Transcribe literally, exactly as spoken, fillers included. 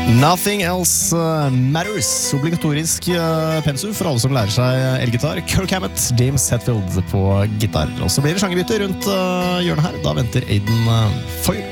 Nothing Else Matters. Obligatorisk pensum for alle som lærer seg elgitar. Kirk Hammett, James Hetfield på gitar. Og så blir det sjangerbytte rundt hjørnet her. Da venter Aiden Foyle.